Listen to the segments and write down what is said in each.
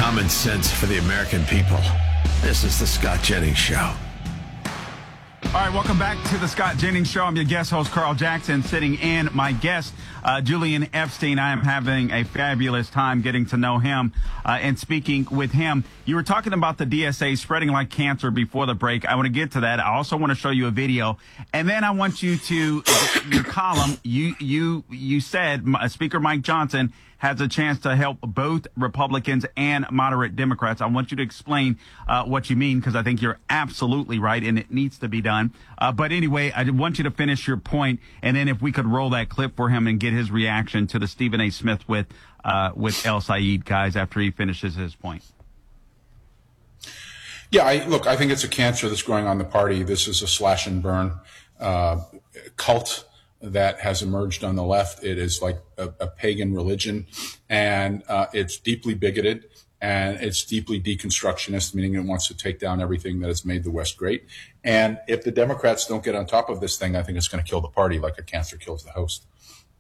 Common sense for the American people. This is the Scott Jennings Show. All right, welcome back to the Scott Jennings Show. I'm your guest host, Carl Jackson, sitting in. My guest, Julian Epstein. I am having a fabulous time getting to know him and speaking with him. You were talking about the DSA spreading like cancer before the break. I want to get to that. I also want to show you a video. And then I want you to, your column, you said Speaker Mike Johnson has a chance to help both Republicans and moderate Democrats. I want you to explain what you mean, because I think you're absolutely right, and it needs to be done. But anyway, I want you to finish your point, and then if we could roll that clip for him and get his reaction to the Stephen A. Smith with El Said guys after he finishes his point. Yeah, I think it's a cancer that's growing on the party. This is a slash and burn cult that has emerged on the left. It is like a pagan religion, and it's deeply bigoted, and it's deeply deconstructionist, meaning it wants to take down everything that has made the West great. And if the Democrats don't get on top of this thing, I think it's going to kill the party like a cancer kills the host.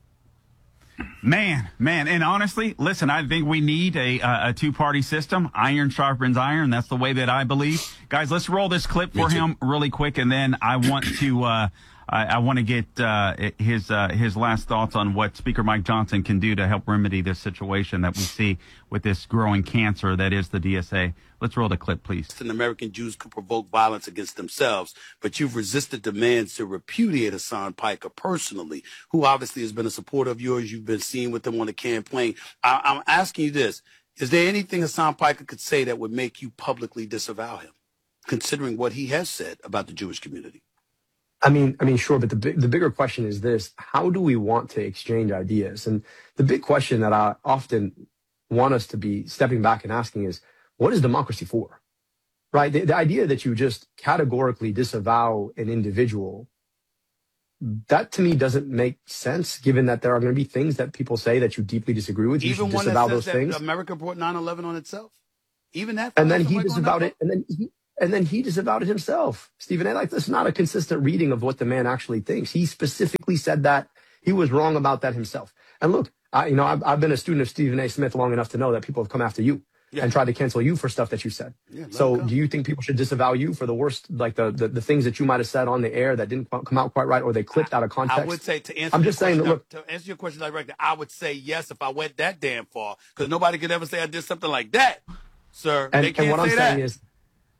Man. And honestly, listen, I think we need a two-party system. Iron sharpens iron. That's the way that I believe. Guys, let's roll this clip for him really quick, and then I want to I want to get his last thoughts on what Speaker Mike Johnson can do to help remedy this situation that we see with this growing cancer that is the DSA. Let's roll the clip, please. And American Jews could provoke violence against themselves, but you've resisted demands to repudiate Hassan Piker personally, who obviously has been a supporter of yours. You've been seen with him on the campaign. I'm asking you this. Is there anything Hassan Piker could say that would make you publicly disavow him, considering what he has said about the Jewish community? I mean, sure, but the bigger question is this: how do we want to exchange ideas? And the big question that I often want us to be stepping back and asking is, what is democracy for? Right? The idea that you just categorically disavow an individual, that to me doesn't make sense, given that there are going to be things that people say that you deeply disagree with. You Even should one disavow that those says things. that America brought 9/11 on itself. Even that. And then he disavowed it. And then he disavowed it himself. Stephen A. Like, that's not a consistent reading of what the man actually thinks. He specifically said that he was wrong about that himself. And look, I've been a student of Stephen A. Smith long enough to know that people have come after you and tried to cancel you for stuff that you said. Yeah, so do you think people should disavow you for the worst, like the things that you might have said on the air that didn't come out quite right, or they clipped out of context? I would say to answer your question directly, I would say yes if I went that damn far, because nobody could ever say I did something like that, sir. And, they can't and what say I'm that. saying is,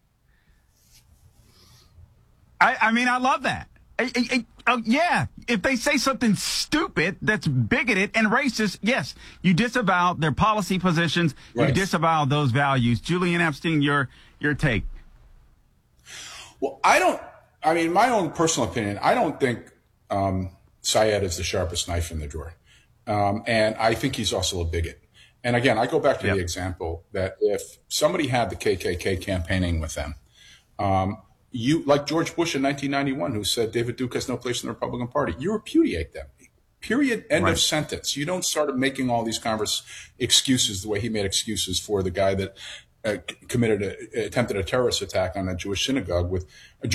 I mean, I love that. Yeah, if they say something stupid that's bigoted and racist, yes, you disavow their policy positions. Right. You disavow those values. Julian Epstein, your take. Well, my own personal opinion, I don't think Syed is the sharpest knife in the drawer. And I think he's also a bigot. And again, I go back to the example that if somebody had the KKK campaigning with them, you, like George Bush in 1991, who said David Duke has no place in the Republican Party, you repudiate them. Period. End of sentence. You don't start making all these excuses the way he made excuses for the guy that attempted a terrorist attack on a Jewish synagogue with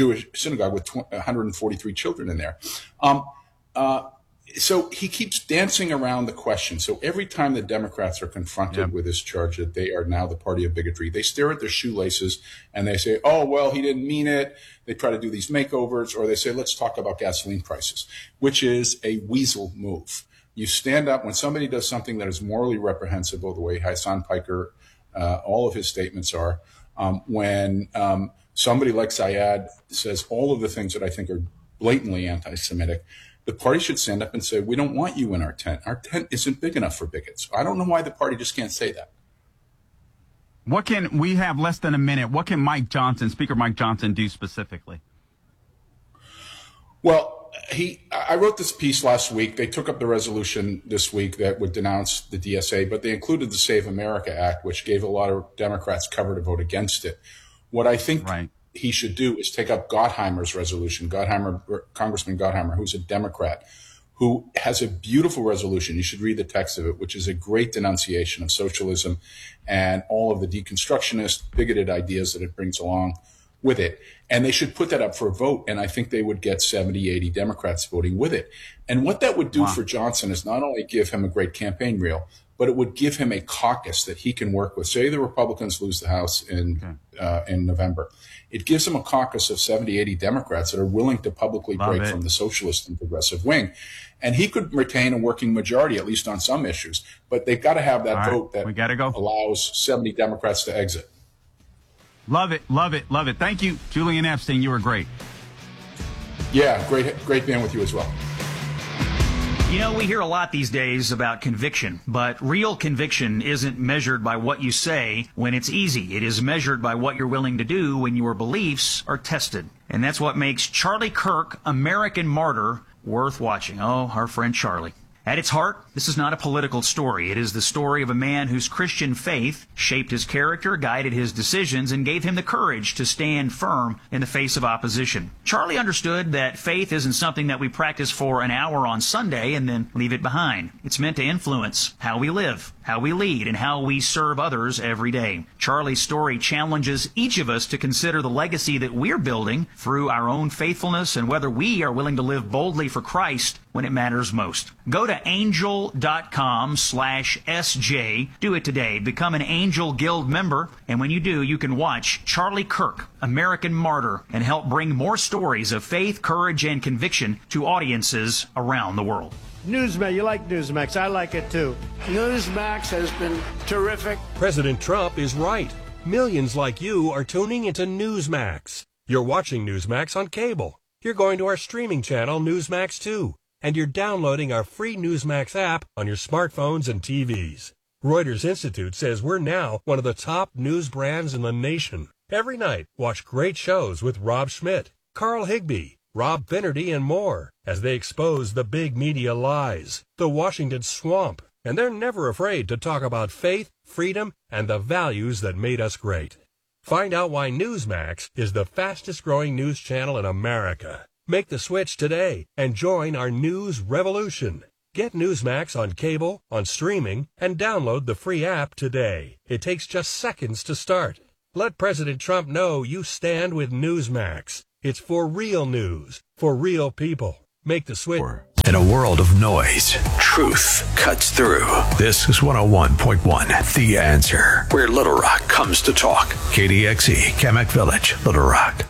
143 children in there. So he keeps dancing around the question. So every time the Democrats are confronted with this charge that they are now the party of bigotry, they stare at their shoelaces and they say, oh, well, he didn't mean it. They try to do these makeovers, or they say, let's talk about gasoline prices, which is a weasel move. You stand up when somebody does something that is morally reprehensible, the way Hassan Piker, all of his statements are, when somebody like Syed says all of the things that I think are blatantly anti-Semitic, the party should stand up and say, we don't want you in our tent. Our tent isn't big enough for bigots. I don't know why the party just can't say that. We have less than a minute. What can Speaker Mike Johnson do specifically? Well, I wrote this piece last week. They took up the resolution this week that would denounce the DSA, but they included the Save America Act, which gave a lot of Democrats cover to vote against it. What I think he should do is take up Gottheimer's resolution. Congressman Gottheimer, who's a Democrat, who has a beautiful resolution. You should read the text of it, which is a great denunciation of socialism and all of the deconstructionist, bigoted ideas that it brings along with it. And they should put that up for a vote. And I think they would get 70, 80 Democrats voting with it. And what that would do for Johnson is not only give him a great campaign reel, but it would give him a caucus that he can work with. Say the Republicans lose the House in November. It gives him a caucus of 70, 80 Democrats that are willing to publicly break from the socialist and progressive wing. And he could retain a working majority, at least on some issues. But they've got to have that vote that allows 70 Democrats to exit. Love it, love it, love it. Thank you, Julian Epstein. You were great. Yeah, great being with you as well. You know, we hear a lot these days about conviction, but real conviction isn't measured by what you say when it's easy. It is measured by what you're willing to do when your beliefs are tested. And that's what makes Charlie Kirk, American Martyr, worth watching. Oh, our friend Charlie. At its heart, this is not a political story. It is the story of a man whose Christian faith shaped his character, guided his decisions, and gave him the courage to stand firm in the face of opposition. Charlie understood that faith isn't something that we practice for an hour on Sunday and then leave it behind. It's meant to influence how we live, how we lead, and how we serve others every day. Charlie's story challenges each of us to consider the legacy that we're building through our own faithfulness and whether we are willing to live boldly for Christ when it matters most. Go to angel.com/SJ. Do it today. Become an Angel Guild member. And when you do, you can watch Charlie Kirk, American Martyr, and help bring more stories of faith, courage, and conviction to audiences around the world. Newsmax, you like Newsmax. I like it too. Newsmax has been terrific. President Trump is right. Millions like you are tuning into Newsmax. You're watching Newsmax on cable. You're going to our streaming channel, Newsmax 2. And you're downloading our free Newsmax app on your smartphones and TVs. Reuters Institute says we're now one of the top news brands in the nation. Every night, watch great shows with Rob Schmidt, Carl Higbie, Rob Finnerty, and more as they expose the big media lies, the Washington swamp, and they're never afraid to talk about faith, freedom, and the values that made us great. Find out why Newsmax is the fastest growing news channel in America. Make the switch today and join our news revolution. Get Newsmax on cable, on streaming, and download the free app today. It takes just seconds to start. Let President Trump know you stand with Newsmax. It's for real news, for real people. Make the switch. In a world of noise, truth cuts through. This is 101.1 The Answer, where Little Rock comes to talk. KDXE, Kamak Village, Little Rock.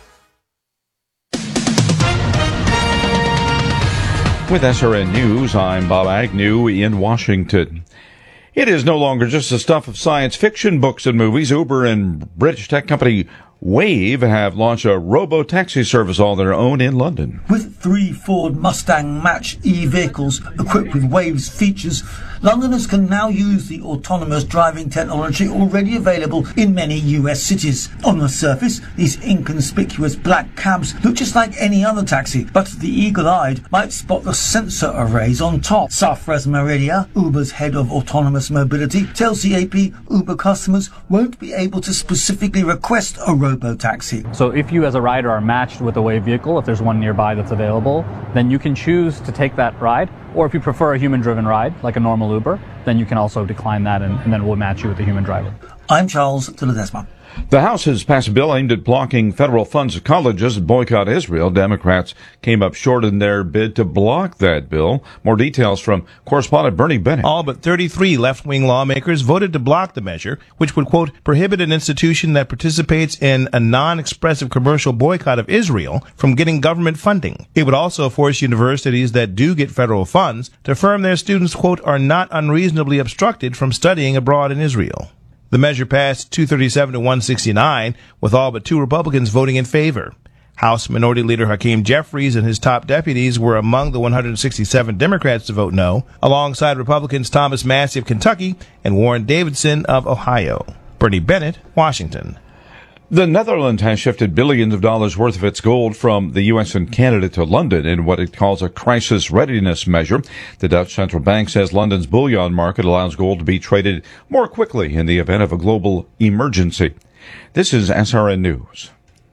With SRN News, I'm Bob Agnew in Washington. It is no longer just the stuff of science fiction books and movies. Uber and British tech company Wave have launched a robo-taxi service all their own in London. With 3 Ford Mustang Mach e-vehicles equipped with Wave's features, Londoners can now use the autonomous driving technology already available in many US cities. On the surface, these inconspicuous black cabs look just like any other taxi, but the eagle-eyed might spot the sensor arrays on top. Safraz Maridia, Uber's head of autonomous mobility, tells the AP Uber customers won't be able to specifically request a robo-taxi. So if you as a rider are matched with a Wave vehicle, if there's one nearby that's available, then you can choose to take that ride. Or if you prefer a human-driven ride, like a normal Uber, then you can also decline that and then we'll match you with a human driver. I'm Charles de Ledesma. The House has passed a bill aimed at blocking federal funds to colleges that boycott Israel. Democrats came up short in their bid to block that bill. More details from correspondent Bernie Bennett. All but 33 left-wing lawmakers voted to block the measure, which would, quote, prohibit an institution that participates in a non-expressive commercial boycott of Israel from getting government funding. It would also force universities that do get federal funds to affirm their students, quote, are not unreasonably obstructed from studying abroad in Israel. The measure passed 237 to 169, with all but 2 Republicans voting in favor. House Minority Leader Hakeem Jeffries and his top deputies were among the 167 Democrats to vote no, alongside Republicans Thomas Massie of Kentucky and Warren Davidson of Ohio. Bernie Bennett, Washington. The Netherlands has shifted billions of dollars worth of its gold from the U.S. and Canada to London in what it calls a crisis readiness measure. The Dutch central bank says London's bullion market allows gold to be traded more quickly in the event of a global emergency. This is SRN News.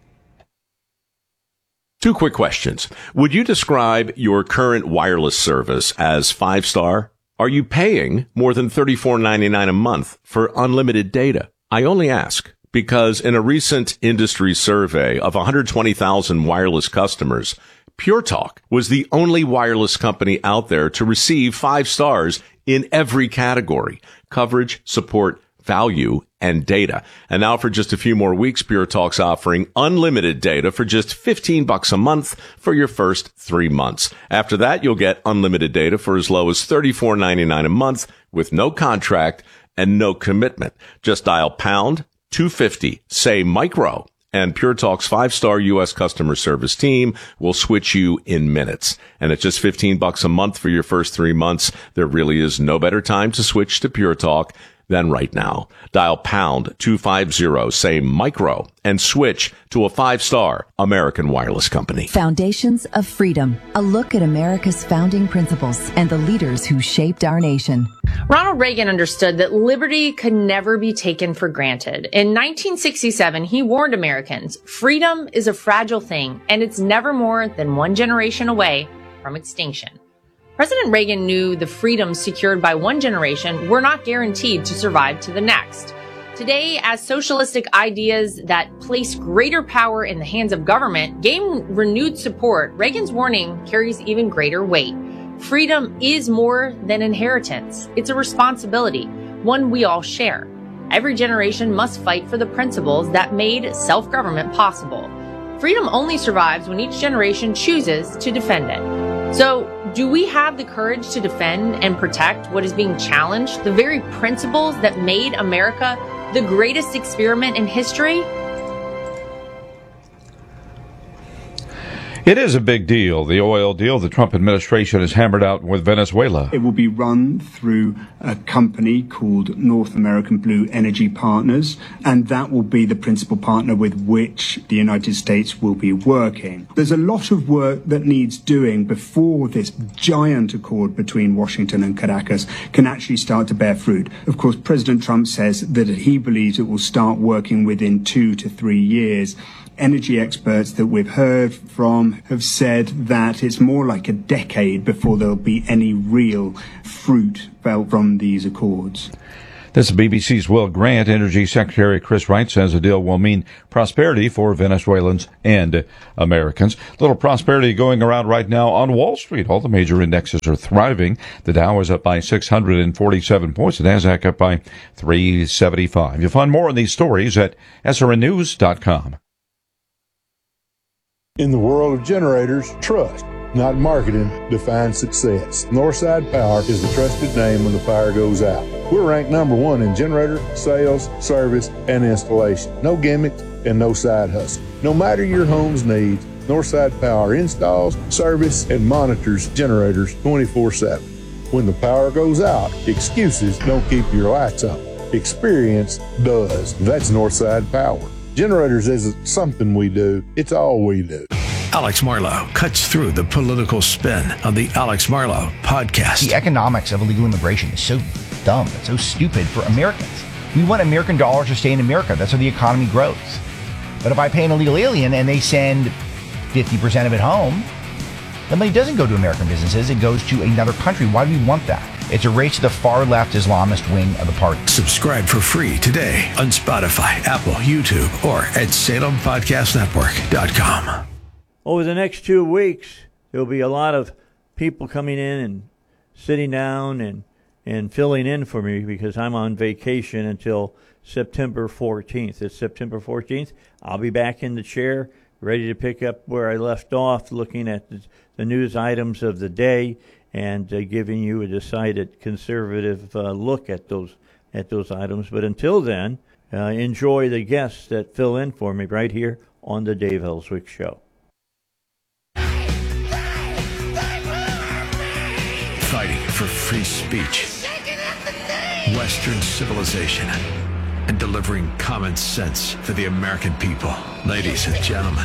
2 quick questions. Would you describe your current wireless service as 5-star? Are you paying more than $34.99 a month for unlimited data? I only ask because in a recent industry survey of 120,000 wireless customers, Pure Talk was the only wireless company out there to receive 5 stars in every category: coverage, support, value, and data. And now for just a few more weeks, Pure Talk's offering unlimited data for just $15 a month for your first 3 months. After that, you'll get unlimited data for as low as $34.99 a month with no contract and no commitment. Just dial pound 250, say micro, and Pure Talk's 5-star U.S. customer service team will switch you in minutes. And at just $15 a month for your first 3 months, there really is no better time to switch to Pure Talk than right now. Dial pound 250, say micro, and switch to a 5-star American wireless company. Foundations of Freedom, a look at America's founding principles and the leaders who shaped our nation. Ronald Reagan understood that liberty could never be taken for granted. In 1967, he warned Americans, freedom is a fragile thing, and it's never more than one generation away from extinction. President Reagan knew the freedoms secured by one generation were not guaranteed to survive to the next. Today, as socialistic ideas that place greater power in the hands of government gain renewed support, Reagan's warning carries even greater weight. Freedom is more than inheritance. It's a responsibility, one we all share. Every generation must fight for the principles that made self-government possible. Freedom only survives when each generation chooses to defend it. So, do we have the courage to defend and protect what is being challenged, the very principles that made America the greatest experiment in history? It is a big deal, the oil deal the Trump administration has hammered out with Venezuela. It will be run through a company called North American Blue Energy Partners, and that will be the principal partner with which the United States will be working. There's a lot of work that needs doing before this giant accord between Washington and Caracas can actually start to bear fruit. Of course, President Trump says that he believes it will start working within 2 to 3 years. Energy experts that we've heard from have said that it's more like a decade before there'll be any real fruit felt from these accords. This is BBC's Will Grant. Energy Secretary Chris Wright says the deal will mean prosperity for Venezuelans and Americans. Little prosperity going around right now on Wall Street. All the major indexes are thriving. The Dow is up by 647 points. The Nasdaq up by 375. You'll find more on these stories at srnnews.com. In the world of generators, trust, not marketing, defines success. Northside Power is the trusted name when the power goes out. We're ranked #1 in generator, sales, service, and installation. No gimmicks and no side hustle. No matter your home's needs, Northside Power installs, service, and monitors generators 24/7. When the power goes out, excuses don't keep your lights on. Experience does. That's Northside Power. Generators isn't something we do, it's all we do. Alex Marlow cuts through the political spin on the Alex Marlow podcast. The economics of illegal immigration is so dumb, it's so stupid for Americans. We want American dollars to stay in America. That's how the economy grows. But if I pay an illegal alien and they send 50% of it home, the money doesn't go to American businesses, it goes to another country. Why do we want that? It's a race to the far left Islamist wing of the party. Subscribe for free today on Spotify, Apple, YouTube, or at SalemPodcastNetwork.com. Over the next 2 weeks, there'll be a lot of people coming in and sitting down and filling in for me because I'm on vacation until September 14th. It's September 14th. I'll be back in the chair, ready to pick up where I left off, looking at the news items of the day and giving you a decided conservative look at those items. But until then, enjoy the guests that fill in for me right here on the Dave Ellswick Show. Fighting for free speech, Western civilization, and delivering common sense for the American people. Ladies and gentlemen,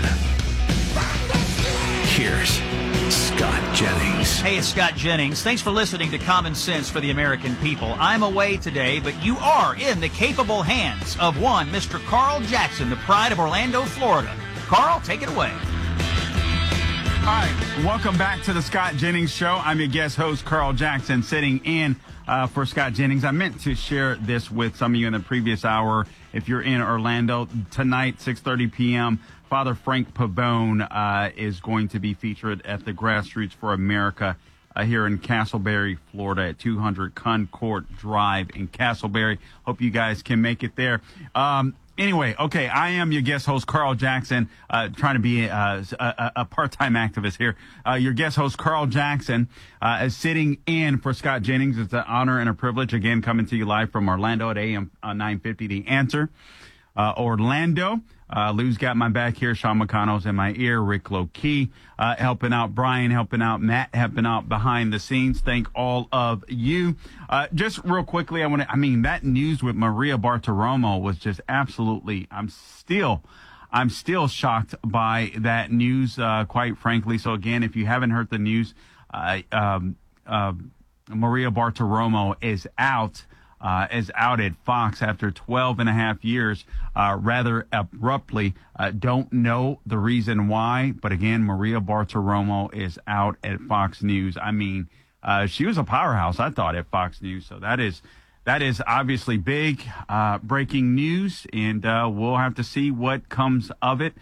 here's Scott Jennings. Hey, it's Scott Jennings. Thanks for listening to Common Sense for the American People. I'm away today, but you are in the capable hands of one Mr. Carl Jackson, the pride of Orlando, Florida. Carl, take it away. All right, welcome back to the Scott Jennings Show. I'm your guest host, Carl Jackson, sitting in for Scott Jennings. I meant to share this with some of you in the previous hour. If you're in Orlando tonight, 6:30 p.m., Father Frank Pavone is going to be featured at the Grassroots for America here in Castleberry, Florida at 200 Concord Drive in Castleberry. Hope you guys can make it there. Anyway, okay, I am your guest host, Carl Jackson, trying to be a part-time activist here. Your guest host, Carl Jackson, is sitting in for Scott Jennings. It's an honor and a privilege, again, coming to you live from Orlando at AM 950, The Answer. Orlando. Lou's got my back here. Sean McConnell's in my ear. Rick Lokey helping out. Brian helping out. Matt helping out behind the scenes. Thank all of you. Just real quickly, that news with Maria Bartiromo was just absolutely, I'm still shocked by that news, quite frankly. So again, if you haven't heard the news, Maria Bartiromo is out at Fox after 12 and a half years, rather abruptly. Don't know the reason why, but again, Maria Bartiromo is out at Fox News. She was a powerhouse, I thought, at Fox News. So that is obviously big, breaking news, and we'll have to see what comes of it.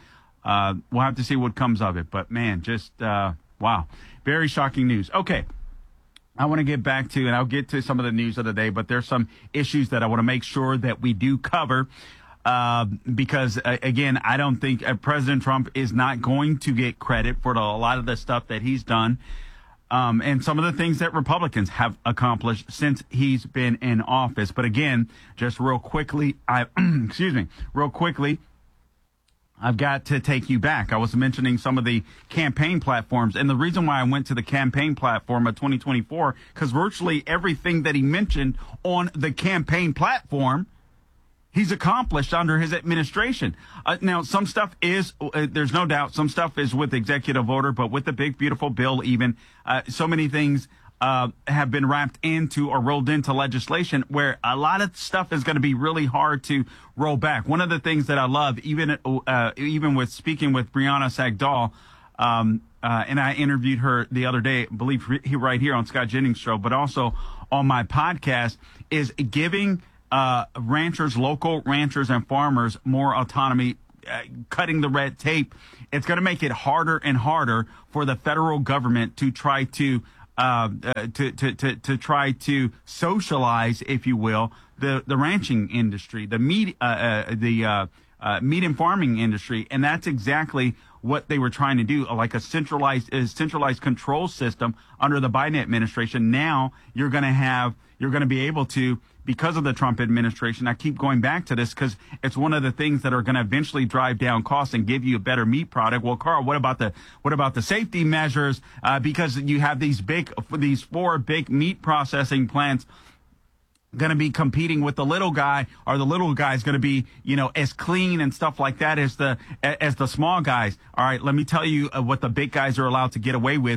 But man, just, wow. Very shocking news. Okay. I want to get back to, and I'll get to some of the news of the day, but there's some issues that I want to make sure that we do cover, because again, I don't think President Trump is not going to get credit for a lot of the stuff that he's done, and some of the things that Republicans have accomplished since he's been in office. But again, just real quickly, I've got to take you back. I was mentioning some of the campaign platforms, and the reason why I went to the campaign platform of 2024, because virtually everything that he mentioned on the campaign platform, he's accomplished under his administration. Now, some stuff is, there's no doubt, some stuff is with executive order, but with the big, beautiful bill even, so many things have been wrapped into or rolled into legislation where a lot of stuff is going to be really hard to roll back. One of the things that I love, even with speaking with Brianna Sagdahl, and I interviewed her the other day, I believe right here on Scott Jennings' show, but also on my podcast, is giving ranchers, local ranchers and farmers more autonomy, cutting the red tape. It's going to make it harder and harder for the federal government to try to try to socialize, if you will, the ranching industry, the meat and farming industry, and that's exactly what they were trying to do, like a centralized control system under the Biden administration. Now you're going to be able to, because of the Trump administration. I keep going back to this because it's one of the things that are going to eventually drive down costs and give you a better meat product. Well, Carl, what about the safety measures? Because you have these 4 big meat processing plants going to be competing with the little guy, or the little guy is going to be, as clean and stuff like that as the small guys. All right, let me tell you what the big guys are allowed to get away with.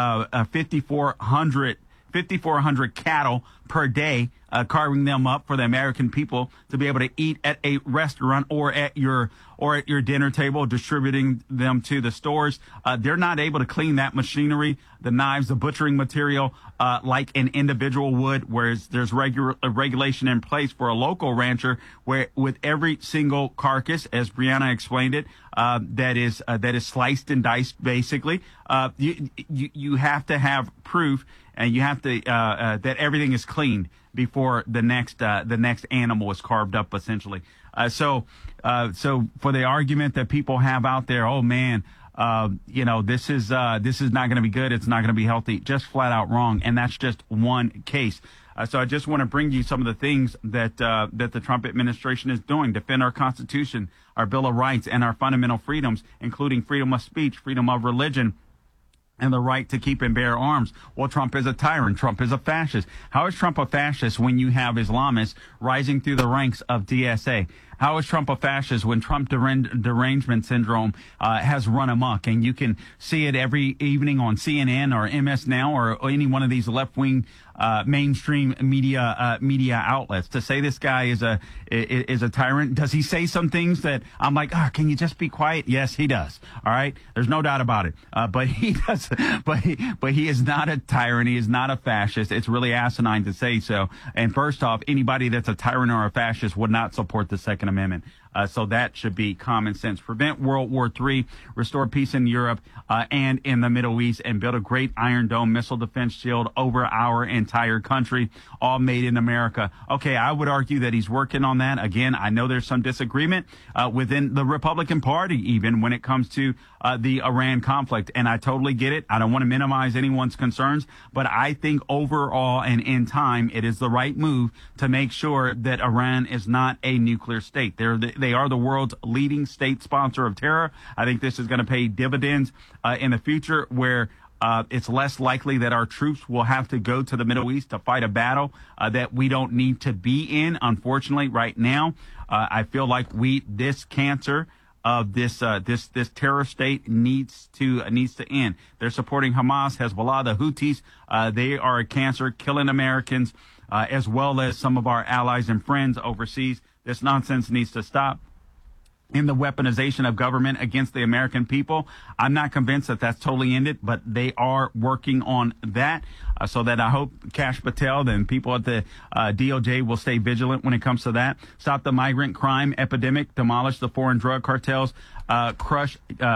5,400 cattle per day, carving them up for the American people to be able to eat at a restaurant or at your dinner table, distributing them to the stores. They're not able to clean that machinery, the knives, the butchering material, like an individual would, whereas there's regulation in place for a local rancher where with every single carcass, as Brianna explained it, that is sliced and diced, basically, you have to have proof, and you have to that everything is cleaned before the next animal is carved up, essentially. So for the argument that people have out there, oh man, this is not going to be good, it's not going to be healthy, just flat out wrong, and that's just one case. So I just want to bring you some of the things that the Trump administration is doing: defend our Constitution, our Bill of Rights, and our fundamental freedoms, including freedom of speech, freedom of religion, and the right to keep and bear arms. Well, Trump is a tyrant. Trump is a fascist. How is Trump a fascist when you have Islamists rising through the ranks of DSA? How is Trump a fascist when Trump derangement syndrome has run amok? And you can see it every evening on CNN or MS Now or any one of these left-wing mainstream media outlets. To say this guy is a tyrant, does he say some things that I'm like, can you just be quiet? Yes, he does. All right, there's no doubt about it. But he does. But he is not a tyrant. He is not a fascist. It's really asinine to say so. And first off, anybody that's a tyrant or a fascist would not support the Second Amendment. So that should be common sense. Prevent World War III, restore peace in Europe and in the Middle East, and build a great Iron Dome missile defense shield over our entire country, all made in America. Okay, I would argue that he's working on that. Again, I know there's some disagreement within the Republican Party, even when it comes to the Iran conflict. And I totally get it. I don't want to minimize anyone's concerns, but I think overall and in time, it is the right move to make sure that Iran is not a nuclear state. They are the world's leading state sponsor of terror. I think this is going to pay dividends in the future, where it's less likely that our troops will have to go to the Middle East to fight a battle that we don't need to be in. Unfortunately, right now, I feel like this cancer of this terror state needs to end. They're supporting Hamas, Hezbollah, the Houthis. They are a cancer, killing Americans, as well as some of our allies and friends overseas. This nonsense needs to stop. In the weaponization of government against the American people, I'm not convinced that that's totally ended, but they are working on that. So that I hope Kash Patel and people at the DOJ will stay vigilant when it comes to that. Stop the migrant crime epidemic, demolish the foreign drug cartels, crush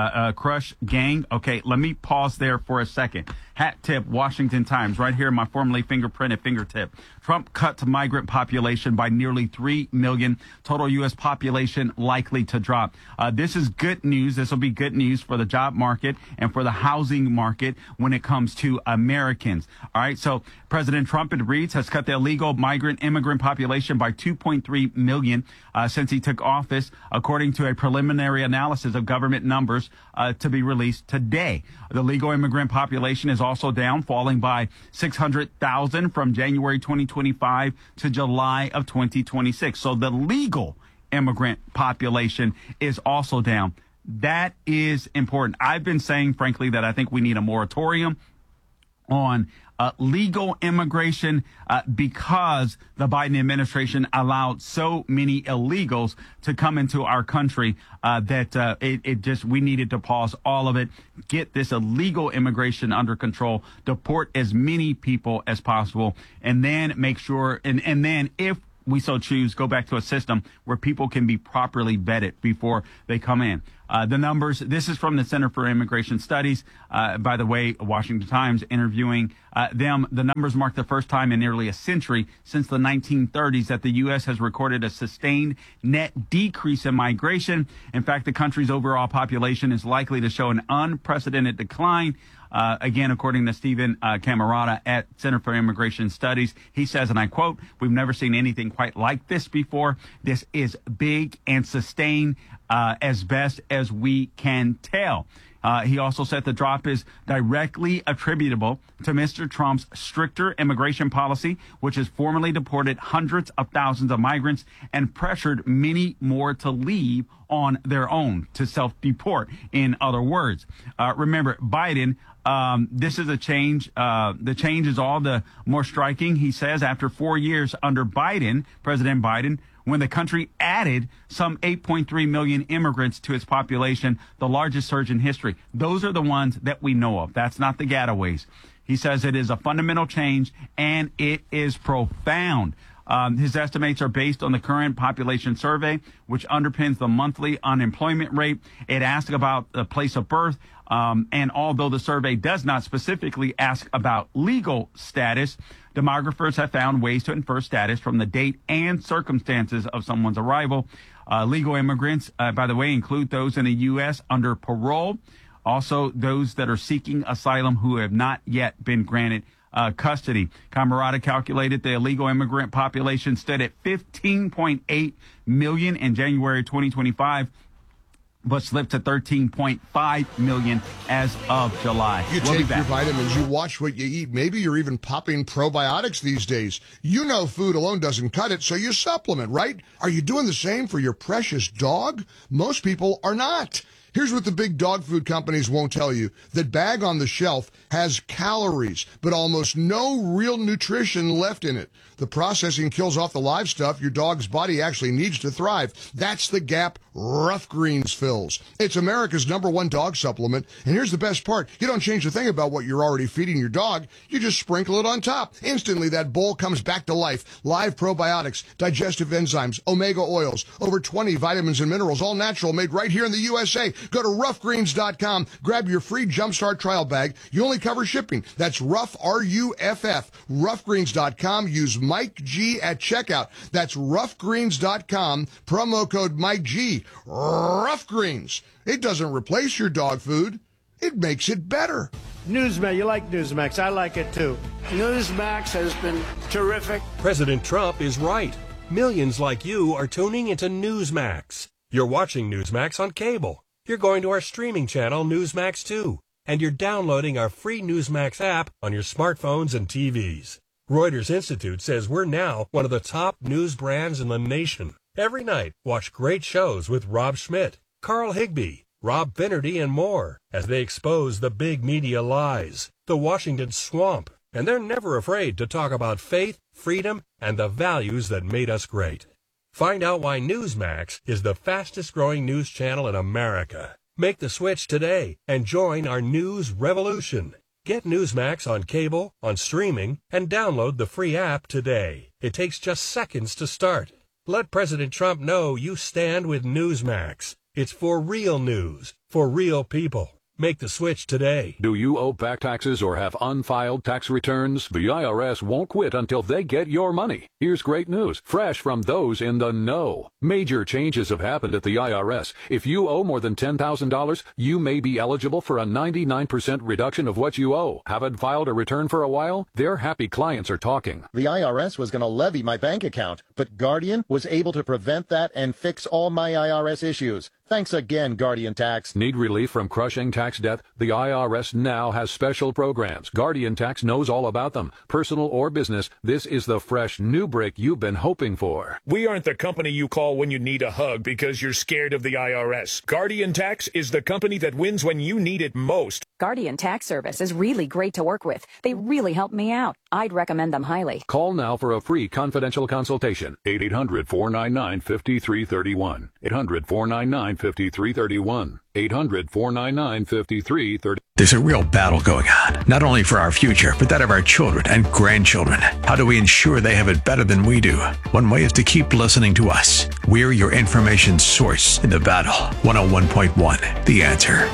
gang. Okay, let me pause there for a second. Hat tip, Washington Times, right here, my formerly fingerprinted fingertip. Trump cuts migrant population by nearly 3 million. Total U.S. population likely to drop. This is good news. This will be good news for the job market and for the housing market when it comes to Americans. All right, so President Trump, it reads, has cut the illegal migrant immigrant population by 2.3 million since he took office, according to a preliminary analysis of government numbers to be released today. The legal immigrant population is also down, falling by 600,000 from January 2025 to July of 2026. So the legal immigrant population is also down. That is important. I've been saying, frankly, that I think we need a moratorium on legal immigration because the Biden administration allowed so many illegals to come into our country that we needed to pause all of it, get this illegal immigration under control, deport as many people as possible, and then make sure, and then if we so choose, go back to a system where people can be properly vetted before they come in. The numbers, this is from the Center for Immigration Studies. By the way, Washington Times interviewing them. The numbers mark the first time in nearly a century since the 1930s that the U.S. has recorded a sustained net decrease in migration. In fact, the country's overall population is likely to show an unprecedented decline. Again, according to Stephen Camarata at Center for Immigration Studies, he says, and I quote, "We've never seen anything quite like this before. This is big and sustained as best as we can tell." He also said the drop is directly attributable to Mr. Trump's stricter immigration policy, which has formally deported hundreds of thousands of migrants and pressured many more to leave on their own, to self-deport, in other words. Remember, Biden, this is a change. The change is all the more striking, he says, after 4 years under Biden, President Biden, when the country added some 8.3 million immigrants to its population, the largest surge in history. Those are the ones that we know of. That's not the getaways. He says it is a fundamental change, and it is profound. His estimates are based on the current population survey, which underpins the monthly unemployment rate. It asks about the place of birth, and although the survey does not specifically ask about legal status, demographers have found ways to infer status from the date and circumstances of someone's arrival. Legal immigrants, by the way, include those in the U.S. under parole, also those that are seeking asylum who have not yet been granted custody. Camarata calculated the illegal immigrant population stood at 15.8 million in January 2025, but slipped to 13.5 million as of July. You take your vitamins, you watch what you eat. Maybe you're even popping probiotics these days. You know food alone doesn't cut it, so you supplement, right? Are you doing the same for your precious dog? Most people are not. Here's what the big dog food companies won't tell you. That bag on the shelf has calories, but almost no real nutrition left in it. The processing kills off the live stuff your dog's body actually needs to thrive. That's the gap Rough Greens fills. It's America's #1 dog supplement, and here's the best part. You don't change a thing about what you're already feeding your dog. You just sprinkle it on top. Instantly, that bowl comes back to life. Live probiotics, digestive enzymes, omega oils, over 20 vitamins and minerals, all natural, made right here in the USA. Go to roughgreens.com, grab your free Jumpstart trial bag. You only cover shipping. That's Rough, R-U-F-F, roughgreens.com. Use Mike G at checkout. That's roughgreens.com, promo code Mike G. Rough Greens. It doesn't replace your dog food. It makes it better. Newsmax, you like Newsmax. I like it too. Newsmax has been terrific. President Trump is right. Millions like you are tuning into Newsmax. You're watching Newsmax on cable. You're going to our streaming channel, Newsmax 2. And you're downloading our free Newsmax app on your smartphones and TVs. Reuters Institute says we're now one of the top news brands in the nation. Every night, watch great shows with Rob Schmidt, Carl Higbie, Rob Finnerty, and more as they expose the big media lies, the Washington swamp, and they're never afraid to talk about faith, freedom, and the values that made us great. Find out why Newsmax is the fastest-growing news channel in America. Make the switch today and join our news revolution. Get Newsmax on cable, on streaming, and download the free app today. It takes just seconds to start. Let President Trump know you stand with Newsmax. It's for real news, for real people. Make the switch today. Do you owe back taxes or have unfiled tax returns? The IRS won't quit until they get your money. Here's great news, fresh from those in the know. Major changes have happened at the IRS. If you owe more than $10,000, you may be eligible for a 99% reduction of what you owe. Haven't filed a return for a while? Their happy clients are talking. The IRS was going to levy my bank account, but Guardian was able to prevent that and fix all my IRS issues. Thanks again, Guardian Tax. Need relief from crushing tax debt? The IRS now has special programs. Guardian Tax knows all about them. Personal or business, this is the fresh new break you've been hoping for. We aren't the company you call when you need a hug because you're scared of the IRS. Guardian Tax is the company that wins when you need it most. Guardian Tax Service is really great to work with. They really helped me out. I'd recommend them highly. Call now for a free confidential consultation. 800-499-5331. 800-499-5331. 800-499-5330. There's a real battle going on, not only for our future, but that of our children and grandchildren. How do we ensure they have it better than we do? One way is to keep listening to us. We're your information source in the battle. 101.1, The Answer.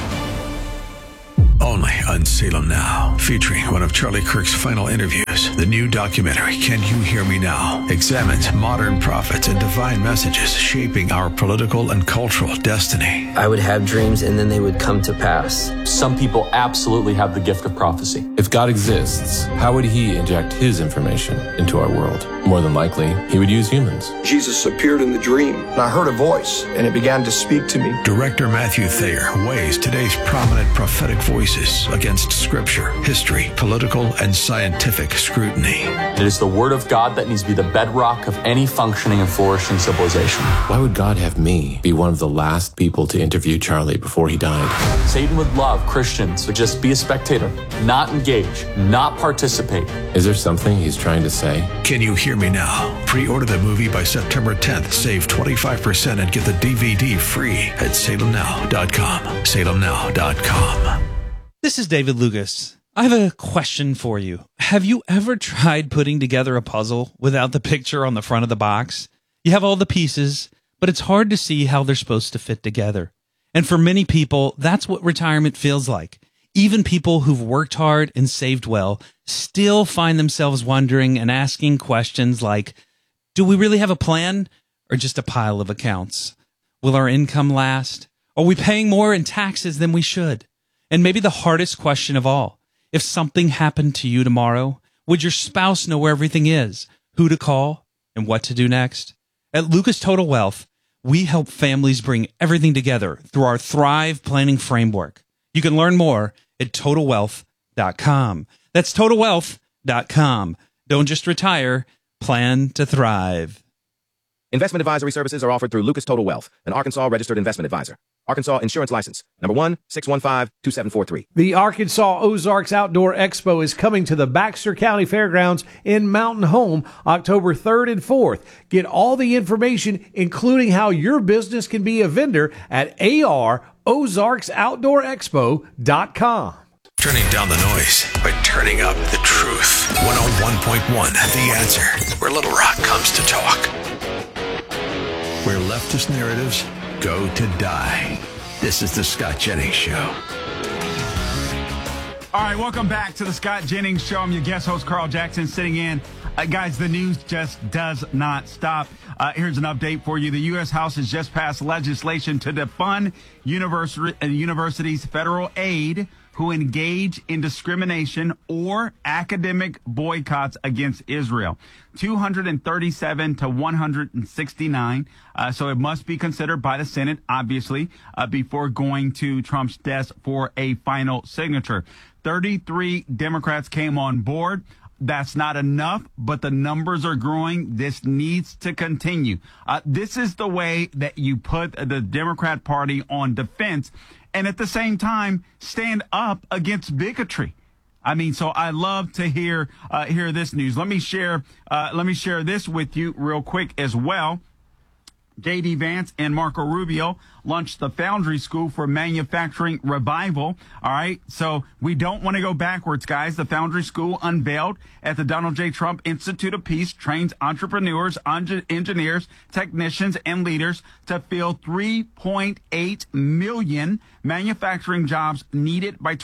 Only on Salem Now, featuring one of Charlie Kirk's final interviews. The new documentary, Can You Hear Me Now?, examines modern prophets and divine messages shaping our political and cultural destiny. I would have dreams and then they would come to pass. Some people absolutely have the gift of prophecy. If God exists, how would he inject his information into our world? More than likely, he would use humans. Jesus appeared in the dream, and I heard a voice, and it began to speak to me. Director Matthew Thayer weighs today's prominent prophetic voices against scripture, history, political, and scientific scrutiny. It is the word of God that needs to be the bedrock of any functioning and flourishing civilization. Why would God have me be one of the last people to interview Charlie before he died? Satan would love Christians to just be a spectator, not engage, not participate. Is there something he's trying to say? Can You Hear Me Now? Pre-order the movie by September 10th. Save 25% and get the DVD free at salemnow.com. salemnow.com. This is David Lucas. I have a question for you. Have you ever tried putting together a puzzle without the picture on the front of the box? You have all the pieces, but it's hard to see how they're supposed to fit together. And for many people, that's what retirement feels like. Even people who've worked hard and saved well still find themselves wondering and asking questions like, do we really have a plan or just a pile of accounts? Will our income last? Are we paying more in taxes than we should? And maybe the hardest question of all, if something happened to you tomorrow, would your spouse know where everything is, who to call, and what to do next? At Lucas Total Wealth, we help families bring everything together through our Thrive Planning Framework. You can learn more at TotalWealth.com. That's TotalWealth.com. Don't just retire, plan to thrive. Investment advisory services are offered through Lucas Total Wealth, an Arkansas registered investment advisor. Arkansas Insurance License, number 1-615-2743. The Arkansas Ozarks Outdoor Expo is coming to the Baxter County Fairgrounds in Mountain Home October 3rd and 4th. Get all the information, including how your business can be a vendor, at AROzarksOutdoorExpo.com. Turning down the noise by turning up the truth. 101.1 The Answer, where Little Rock comes to talk. Where leftist narratives go to die. This is the Scott Jennings Show. All right, welcome back to the Scott Jennings Show. I'm your guest host, Carl Jackson, sitting in. Guys, the news just does not stop. Here's an update for you. The U.S. House has just passed legislation to defund universities' federal aid who engage in discrimination or academic boycotts against Israel. 237 to 169. So it must be considered by the Senate, obviously, before going to Trump's desk for a final signature. 33 Democrats came on board. That's not enough, but the numbers are growing. This needs to continue. This is the way that you put the Democrat Party on defense and at the same time stand up against bigotry. I mean, so I love to hear this news. Let me share this with you real quick as well. J.D. Vance and Marco Rubio launched the Foundry School for Manufacturing Revival. All right. So we don't want to go backwards, guys. The Foundry School, unveiled at the Donald J. Trump Institute of Peace, trains entrepreneurs, engineers, technicians, and leaders to fill 3.8 million manufacturing jobs needed by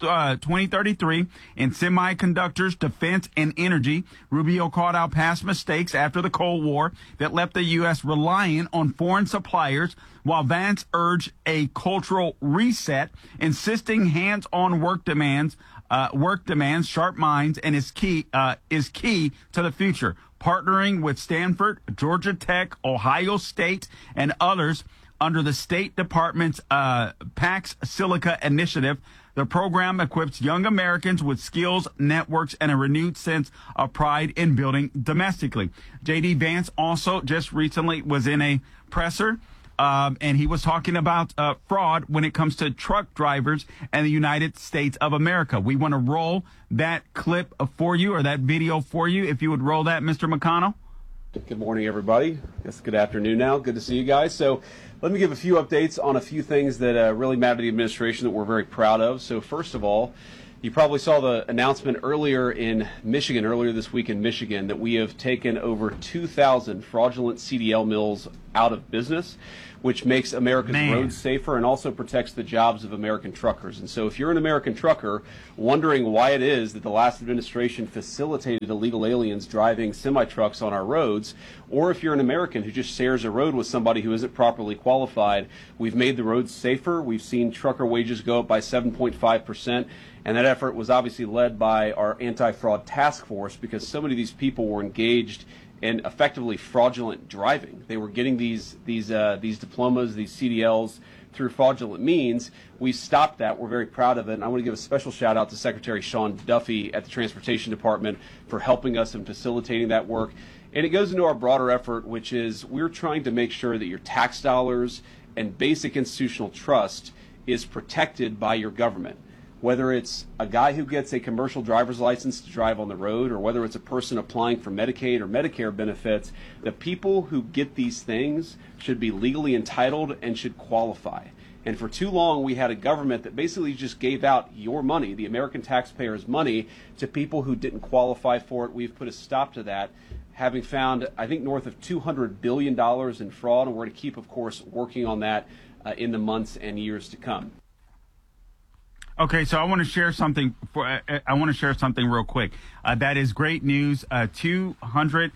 2033 in semiconductors, defense, and energy. Rubio called out past mistakes after the Cold War that left the U.S. relying on foreign suppliers, while Vance urged a cultural reset, insisting hands-on work demands, sharp minds, and is key to the future. Partnering with Stanford, Georgia Tech, Ohio State, and others under the State Department's Pax Silica initiative, the program equips young Americans with skills, networks, and a renewed sense of pride in building domestically. J.D. Vance also just recently was in a presser, and he was talking about fraud when it comes to truck drivers and the United States of America. We want to roll that clip for you, or that video for you, if you would roll that, Mr. McConnell. Good morning, everybody. I guess good afternoon now. Good to see you guys. So let me give a few updates on a few things that really matter to the administration that we're very proud of. So first of all, you probably saw the announcement earlier this week in Michigan, that we have taken over 2,000 fraudulent CDL mills out of business, which makes America's roads safer and also protects the jobs of American truckers. And so if you're an American trucker wondering why it is that the last administration facilitated illegal aliens driving semi-trucks on our roads, or if you're an American who just shares a road with somebody who isn't properly qualified, we've made the roads safer. We've seen trucker wages go up by 7.5%. And that effort was obviously led by our anti-fraud task force, because so many of these people were engaged in effectively fraudulent driving. They were getting these diplomas, these CDLs, through fraudulent means. We stopped that. We're very proud of it. And I want to give a special shout out to Secretary Sean Duffy at the Transportation Department for helping us in facilitating that work. And it goes into our broader effort, which is we're trying to make sure that your tax dollars and basic institutional trust is protected by your government. Whether it's a guy who gets a commercial driver's license to drive on the road, or whether it's a person applying for Medicaid or Medicare benefits, the people who get these things should be legally entitled and should qualify. And for too long, we had a government that basically just gave out your money, the American taxpayers' money, to people who didn't qualify for it. We've put a stop to that, having found, I think, north of $200 billion in fraud, and we're going to keep, of course, working on that in the months and years to come. Okay, so I want to share something real quick. That is great news. 200,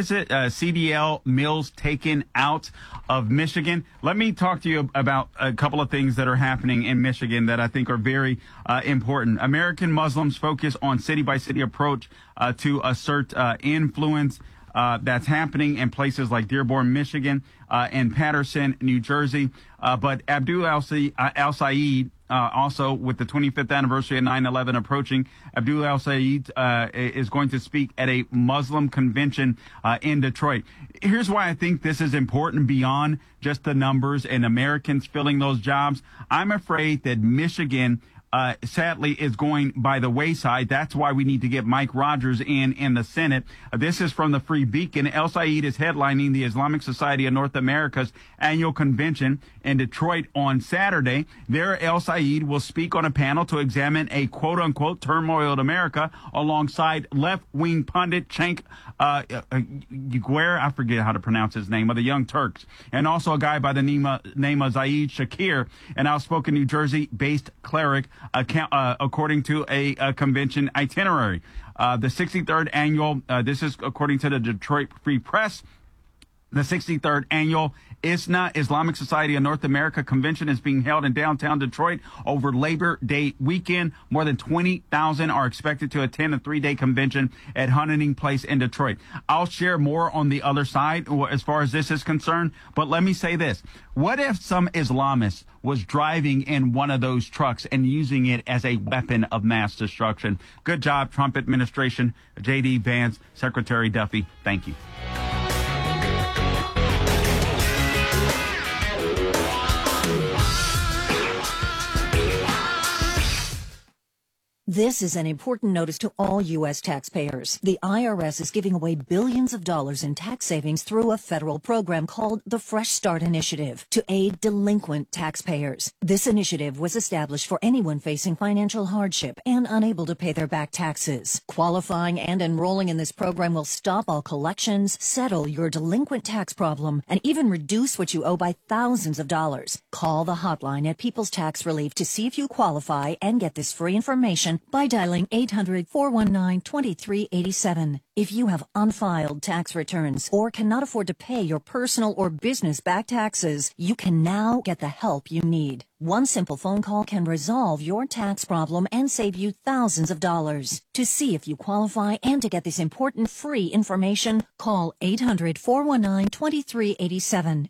CDL mills taken out of Michigan. Let me talk to you about a couple of things that are happening in Michigan that I think are very important. American Muslims focus on city-by-city approach to assert influence. That's happening in places like Dearborn, Michigan, and Patterson, New Jersey. But Abdul al-Sayed also with the 25th anniversary of 9/11 approaching, Abdul El-Sayed is going to speak at a Muslim convention in Detroit. Here's why I think this is important beyond just the numbers and Americans filling those jobs. I'm afraid that Michigan sadly is going by the wayside. That's why we need to get Mike Rogers in the Senate. This is from the Free Beacon. El-Sayed is headlining the Islamic Society of North America's annual convention in Detroit on Saturday. There, El-Sayed will speak on a panel to examine a quote-unquote turmoiled America alongside left-wing pundit Cenk Uygur, I forget how to pronounce his name, of the Young Turks, and also a guy by the name of Zaid Shakir, an outspoken New Jersey-based cleric, according to a convention itinerary. The 63rd annual, this is according to the Detroit Free Press, the 63rd annual ISNA, Islamic Society of North America convention, is being held in downtown Detroit over Labor Day weekend. More than 20,000 are expected to attend the 3-day convention at Huntington Place in Detroit. I'll share more on the other side as far as this is concerned, but let me say this. What if some Islamist was driving in one of those trucks and using it as a weapon of mass destruction? Good job, Trump administration, J.D. Vance, Secretary Duffy. Thank you. This is an important notice to all U.S. taxpayers. The IRS is giving away billions of dollars in tax savings through a federal program called the Fresh Start Initiative to aid delinquent taxpayers. This initiative was established for anyone facing financial hardship and unable to pay their back taxes. Qualifying and enrolling in this program will stop all collections, settle your delinquent tax problem, and even reduce what you owe by thousands of dollars. Call the hotline at People's Tax Relief to see if you qualify and get this free information by dialing 800-419-2387. If you have unfiled tax returns or cannot afford to pay your personal or business back taxes, you can now get the help you need. One simple phone call can resolve your tax problem and save you thousands of dollars. To see if you qualify and to get this important free information, call 800-419-2387.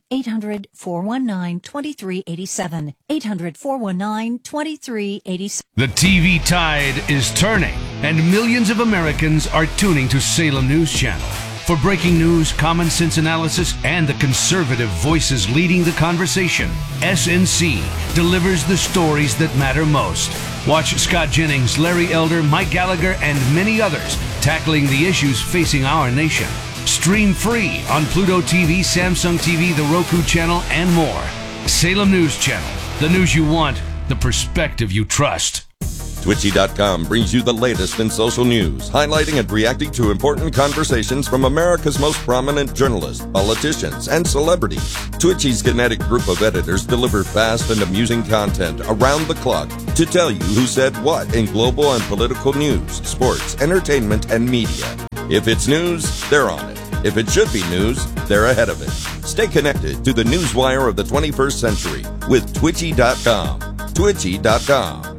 800-419-2387. 800-419-2387. The TV tide is turning, and millions of Americans are tuning to Salem News Channel. For breaking news, common sense analysis, and the conservative voices leading the conversation, SNC delivers the stories that matter most. Watch Scott Jennings, Larry Elder, Mike Gallagher, and many others tackling the issues facing our nation. Stream free on Pluto TV, Samsung TV, the Roku channel, and more. Salem News Channel. The news you want, the perspective you trust. Twitchy.com brings you the latest in social news, highlighting and reacting to important conversations from America's most prominent journalists, politicians, and celebrities. Twitchy's kinetic group of editors deliver fast and amusing content around the clock to tell you who said what in global and political news, sports, entertainment, and media. If it's news, they're on it. If it should be news, they're ahead of it. Stay connected to the newswire of the 21st century with Twitchy.com. Twitchy.com.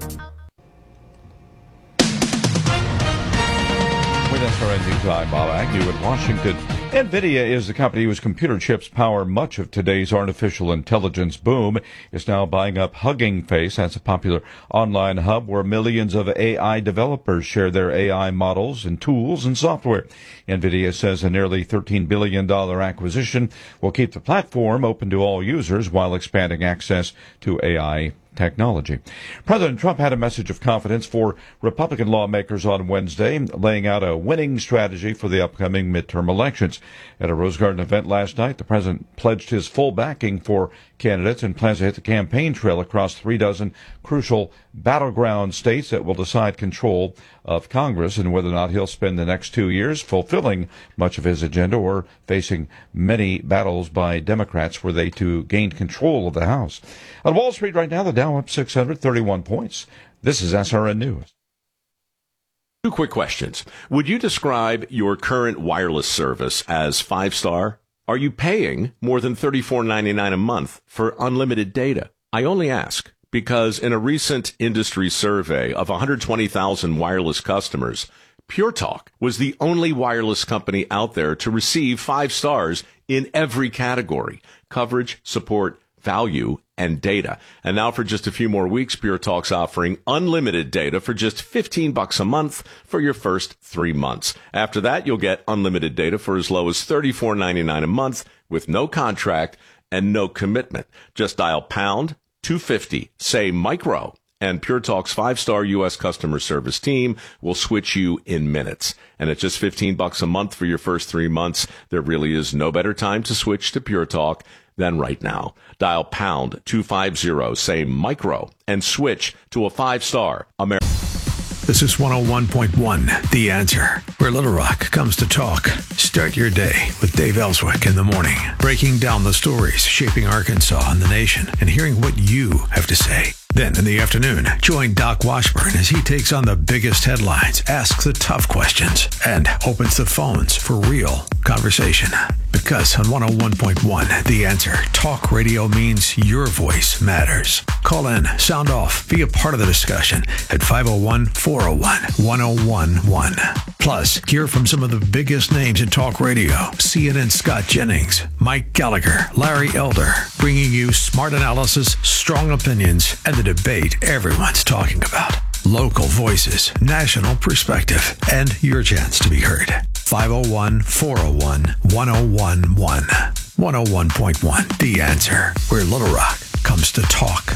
With SRN News, I'm Bob Agnew in Washington. NVIDIA is the company whose computer chips power much of today's artificial intelligence boom. It's now buying up Hugging Face. That's a popular online hub where millions of AI developers share their AI models and tools and software. NVIDIA says a nearly $13 billion acquisition will keep the platform open to all users while expanding access to AI technology. President Trump had a message of confidence for Republican lawmakers on Wednesday, laying out a winning strategy for the upcoming midterm elections. At a Rose Garden event last night, the president pledged his full backing for candidates and plans to hit the campaign trail across 36 crucial battleground states that will decide control of Congress and whether or not he'll spend the next 2 years fulfilling much of his agenda or facing many battles by Democrats were they to gain control of the House. On Wall Street right now, the Dow up 631 points. This is SRN News. Two quick questions. Would you describe your current wireless service as 5-star? Are you paying more than $34.99 a month for unlimited data? I only ask because in a recent industry survey of 120,000 wireless customers, Pure Talk was the only wireless company out there to receive 5 stars in every category: coverage, support, value, and data. And now for just a few more weeks, Pure Talk's offering unlimited data for just $15 a month for your first 3 months. After that, you'll get unlimited data for as low as $34.99 a month with no contract and no commitment. Just dial pound 250, say micro, and Pure Talk's 5-star U.S. customer service team will switch you in minutes. And at just $15 a month for your first 3 months, there really is no better time to switch to Pure Talk than right now. Dial pound 250, say micro, and switch to a 5-star American. This is 101.1, The Answer, where Little Rock comes to talk. Start your day with Dave Ellswick in the morning, breaking down the stories shaping Arkansas and the nation and hearing what you have to say. Then in the afternoon, join Doc Washburn as he takes on the biggest headlines, asks the tough questions, and opens the phones for real conversation. Because on 101.1, The Answer, talk radio means your voice matters. Call in, sound off, be a part of the discussion at 501-401-1011. Plus, hear from some of the biggest names in talk radio. CNN Scott Jennings, Mike Gallagher, Larry Elder, bringing you smart analysis, strong opinions, and the debate everyone's talking about. Local voices, national perspective, and your chance to be heard. 501-401-1011. 101.1, The Answer, where Little Rock comes to talk.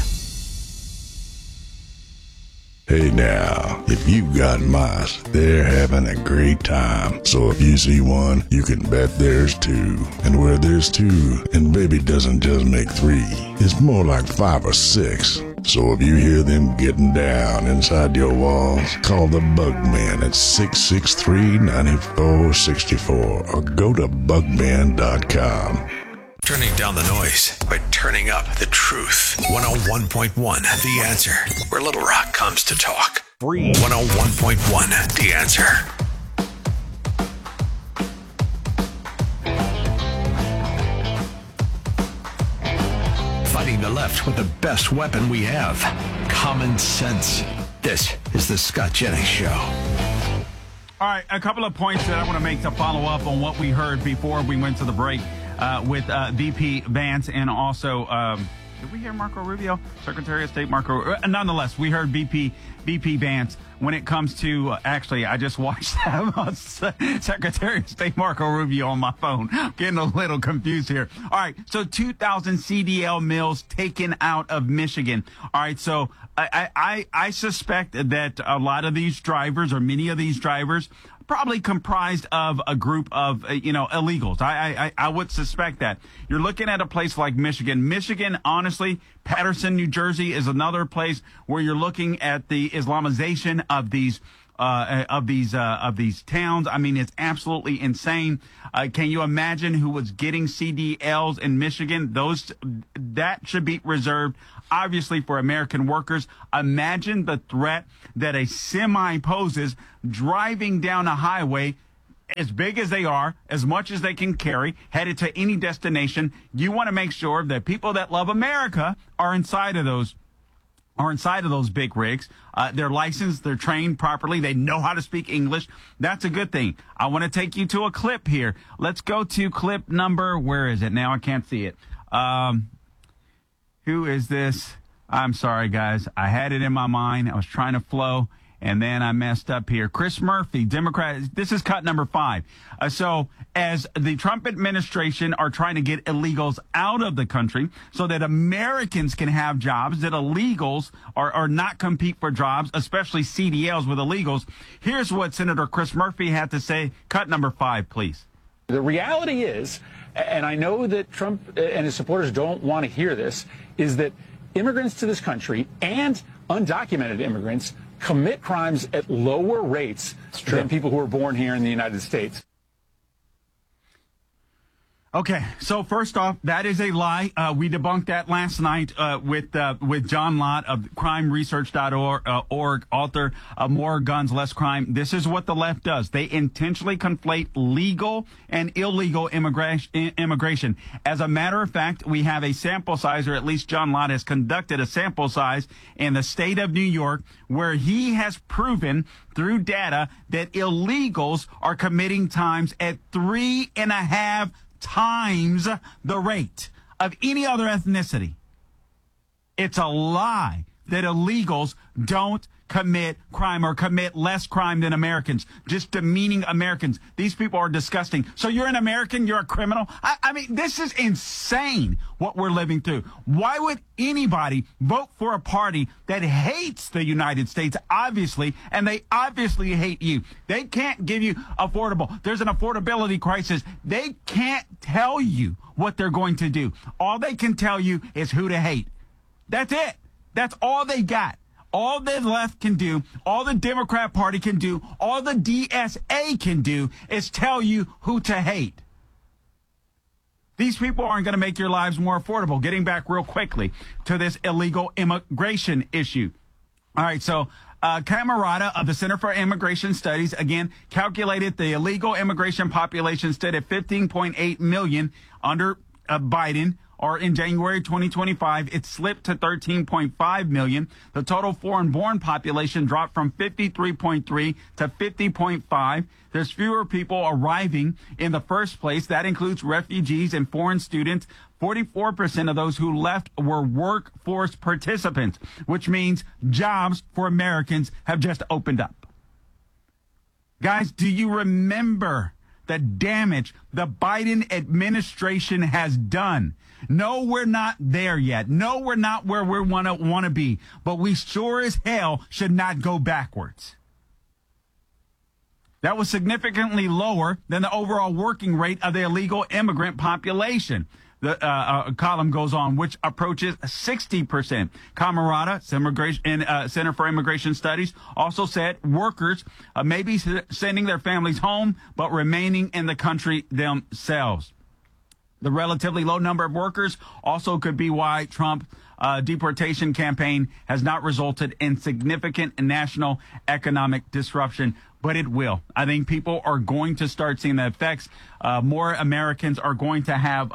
Hey now, if you've got mice, they're having a great time. So if you see one, you can bet there's two. And where there's two, and baby doesn't just make three, it's more like 5 or 6. So if you hear them getting down inside your walls, call the Bugman at 663-9464 or go to bugman.com. Turning down the noise by turning up the truth. 101.1, The Answer, where Little Rock comes to talk. Free. 101.1, The Answer. Fighting the left with the best weapon we have, common sense. This is the Scott Jennings Show. All right, a couple of points that I want to make to follow up on what we heard before we went to the break with VP Vance and also, did we hear Marco Rubio? Secretary of State Marco. Nonetheless, we heard VP Vance when it comes to, actually, I just watched Secretary of State Marco Rubio on my phone. Getting a little confused here. All right, so 2,000 CDL mills taken out of Michigan. All right, so I suspect that a lot of these drivers, or many of these drivers, probably comprised of a group of, illegals. I would suspect that. You're looking at a place like Michigan. Michigan, honestly, Patterson, New Jersey is another place where you're looking at the Islamization of these towns. I mean, it's absolutely insane. Can you imagine who was getting CDLs in Michigan? That should be reserved, obviously, for American workers. Imagine the threat that a semi poses driving down a highway as big as they are, as much as they can carry, headed to any destination. You want to make sure that people that love America are inside of those big rigs. They're licensed, they're trained properly, they know how to speak English. That's a good thing. I want to take you to a clip here. Let's go to clip number, where is it now? I can't see it. Who is this? I'm sorry, guys. I had it in my mind. I was trying to flow, and then I messed up here. Chris Murphy, Democrat. This is cut number 5. So as the Trump administration are trying to get illegals out of the country so that Americans can have jobs, that illegals are not compete for jobs, especially CDLs with illegals. Here's what Senator Chris Murphy had to say. Cut number 5, please. The reality is, and I know that Trump and his supporters don't want to hear this, is that immigrants to this country and undocumented immigrants commit crimes at lower rates than people who are born here in the United States. Okay, so first off, that is a lie. We debunked that last night with John Lott of crimeresearch.org, author of More Guns, Less Crime. This is what the left does. They intentionally conflate legal and illegal immigration. As a matter of fact, we have a sample size, or at least John Lott has conducted a sample size in the state of New York, where he has proven through data that illegals are committing times at 3.5 times the rate of any other ethnicity. It's a lie that illegals don't commit crime or commit less crime than Americans, just demeaning Americans. These people are disgusting. So you're an American, you're a criminal? I mean, this is insane what we're living through. Why would anybody vote for a party that hates the United States, obviously, and they obviously hate you? They can't give you affordable. There's an affordability crisis. They can't tell you what they're going to do. All they can tell you is who to hate. That's it. That's all they got. All the left can do, all the Democrat Party can do, all the DSA can do is tell you who to hate. These people aren't going to make your lives more affordable. Getting back real quickly to this illegal immigration issue. All right, so Camerata of the Center for Immigration Studies, again, calculated the illegal immigration population stood at 15.8 million under Biden, or in January 2025, it slipped to 13.5 million. The total foreign-born population dropped from 53.3 to 50.5. There's fewer people arriving in the first place. That includes refugees and foreign students. 44% of those who left were workforce participants, which means jobs for Americans have just opened up. Guys, do you remember the damage the Biden administration has done? No, we're not there yet. No, we're not where we want to be. But we sure as hell should not go backwards. That was significantly lower than the overall working rate of the illegal immigrant population. The column goes on, which approaches 60%. Camerata, Center for Immigration Studies, also said workers may be sending their families home, but remaining in the country themselves. The relatively low number of workers also could be why Trump deportation campaign has not resulted in significant national economic disruption, but it will. I think people are going to start seeing the effects. More Americans are going to have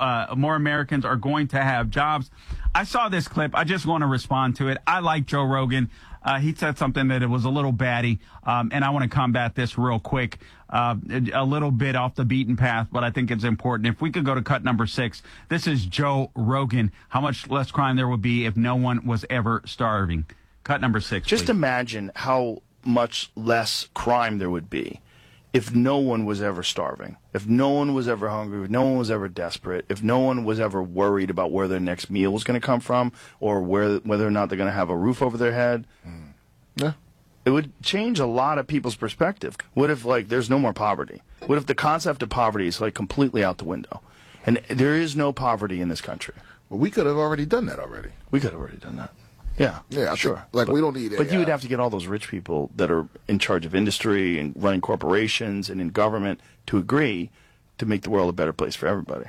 jobs. I saw this clip. I just want to respond to it. I like Joe Rogan. He said something that it was a little batty, and I want to combat this real quick. A little bit off the beaten path, but I think it's important. If we could go to cut number 6, this is Joe Rogan. How much less crime there would be if no one was ever starving. Cut number 6, Just please. Imagine how much less crime there would be if no one was ever starving, if no one was ever hungry, if no one was ever desperate, if no one was ever worried about where their next meal was going to come from or whether or not they're going to have a roof over their head. Yeah. It would change a lot of people's perspective. What if, like, there's no more poverty? What if the concept of poverty is, like, completely out the window? And there is no poverty in this country. Well, we could have already done that already. We could have already done that. Yeah, yeah, sure. We don't need it. But you would have to get all those rich people that are in charge of industry and running corporations and in government to agree to make the world a better place for everybody.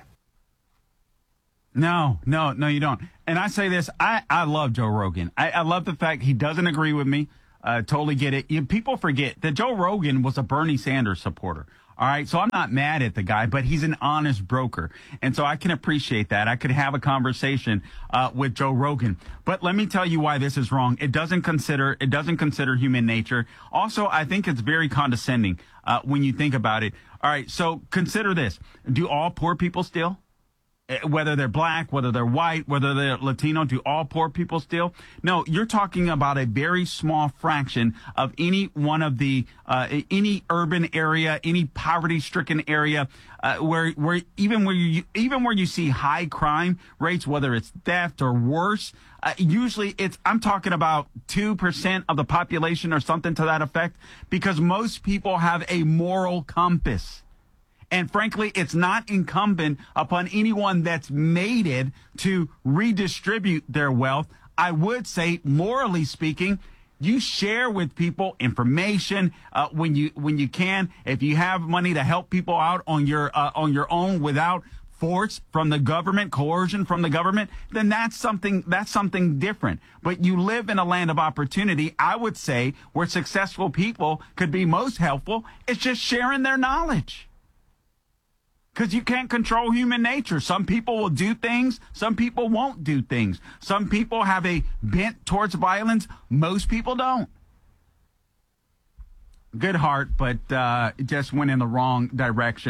No, you don't. And I say this, I love Joe Rogan. I love the fact he doesn't agree with me. Totally get it. People forget that Joe Rogan was a Bernie Sanders supporter. All right. So I'm not mad at the guy, but he's an honest broker. And so I can appreciate that. I could have a conversation with Joe Rogan. But let me tell you why this is wrong. It doesn't consider human nature. Also, I think it's very condescending when you think about it. All right. So consider this. Do all poor people steal? Whether they're black, whether they're white, whether they're Latino, do all poor people steal? No, you're talking about a very small fraction of any one of the, any urban area, any poverty-stricken area, where you see high crime rates, whether it's theft or worse, usually I'm talking about 2% of the population or something to that effect, because most people have a moral compass. And frankly, it's not incumbent upon anyone that's mated to redistribute their wealth. I would say, morally speaking, you share with people information when you can. If you have money to help people out on your own without force from the government, coercion from the government, then that's something different. But you live in a land of opportunity, I would say, where successful people could be most helpful. It's just sharing their knowledge. Because you can't control human nature. Some people will do things. Some people won't do things. Some people have a bent towards violence. Most people don't. Good heart, but it just went in the wrong direction.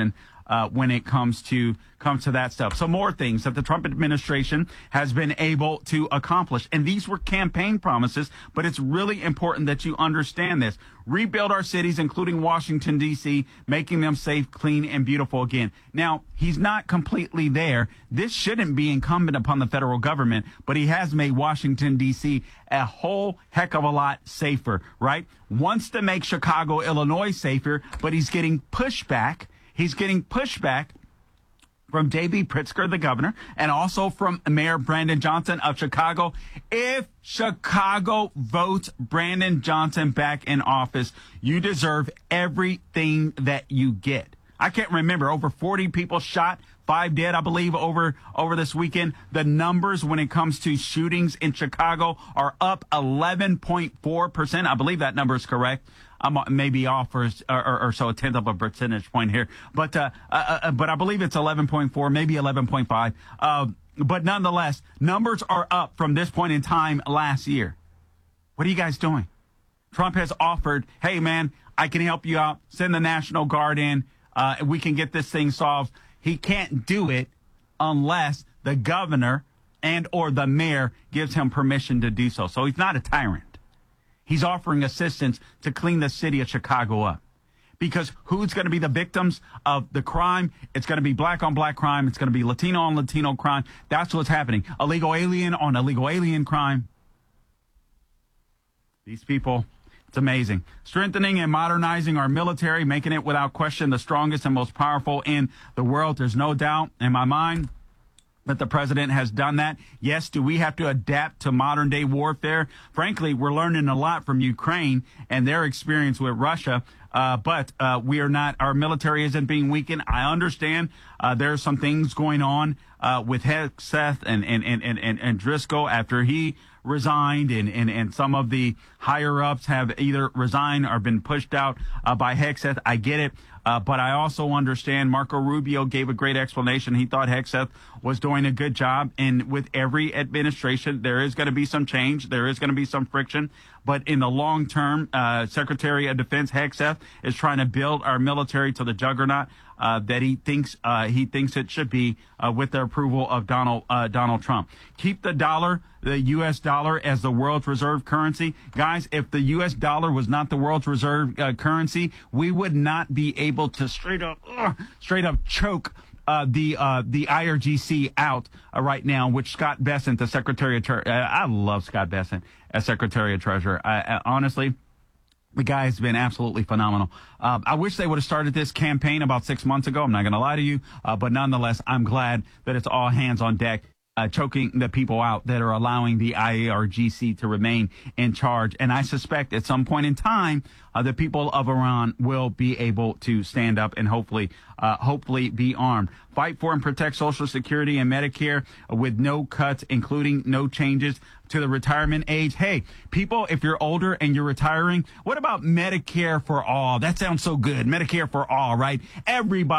when it comes to that stuff. So more things that the Trump administration has been able to accomplish. And these were campaign promises, but it's really important that you understand this. Rebuild our cities, including Washington, D.C., making them safe, clean, and beautiful again. Now, he's not completely there. This shouldn't be incumbent upon the federal government, but he has made Washington, D.C. a whole heck of a lot safer, right? Wants to make Chicago, Illinois safer, but he's getting pushback. He's getting pushback from J.B. Pritzker, the governor, and also from Mayor Brandon Johnson of Chicago. If Chicago votes Brandon Johnson back in office, you deserve everything that you get. I can't remember, over 40 people shot, 5 dead, I believe, over this weekend. The numbers when it comes to shootings in Chicago are up 11.4%. I believe that number is correct. I'm maybe off or so, a tenth of a percentage point here. But I believe it's 11.4, maybe 11.5. But nonetheless, numbers are up from this point in time last year. What are you guys doing? Trump has offered, hey, man, I can help you out. Send the National Guard in. We can get this thing solved. He can't do it unless the governor and or the mayor gives him permission to do so. So he's not a tyrant. He's offering assistance to clean the city of Chicago up. Because who's going to be the victims of the crime? It's going to be black on black crime. It's going to be Latino on Latino crime. That's what's happening. Illegal alien on illegal alien crime. These people, it's amazing. Strengthening and modernizing our military, making it without question the strongest and most powerful in the world. There's no doubt in my mind that the president has done that. Yes, do we have to adapt to modern day warfare? Frankly, we're learning a lot from Ukraine and their experience with Russia. But we are not, our military isn't being weakened. I understand there are some things going on with Hegseth and Driscoll after he resigned, and some of the higher ups have either resigned or been pushed out by Hegseth. I get it. But I also understand Marco Rubio gave a great explanation. He thought Hegseth was doing a good job. And with every administration, there is going to be some change. There is going to be some friction. But in the long term, Secretary of Defense Hegseth is trying to build our military to the juggernaut that he thinks it should be with the approval of Donald Trump. Keep the dollar, the U.S. dollar, as the world's reserve currency. Guys, if the U.S. dollar was not the world's reserve currency, we would not be able to straight up choke the IRGC out right now, which Scott Bessent, the Secretary of Treasury, I love Scott Bessent as Secretary of Treasury. I honestly, the guy has been absolutely phenomenal. I wish they would have started this campaign about 6 months ago. I'm not going to lie to you. But nonetheless, I'm glad that it's all hands on deck, choking the people out that are allowing the IRGC to remain in charge. And I suspect at some point in time, the people of Iran will be able to stand up and hopefully be armed. Fight for and protect Social Security and Medicare with no cuts, including no changes to the retirement age. Hey, people, if you're older and you're retiring, what about Medicare for all? That sounds so good. Medicare for all, right? Everybody.